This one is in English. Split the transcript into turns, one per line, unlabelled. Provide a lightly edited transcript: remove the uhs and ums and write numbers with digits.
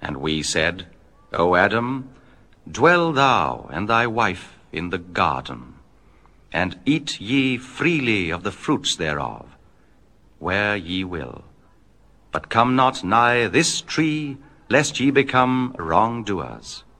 And we said, O Adam, dwell thou and thy wife in the garden, and eat ye freely of the fruits thereof, where ye will. But come not nigh this tree, lest ye become wrongdoers.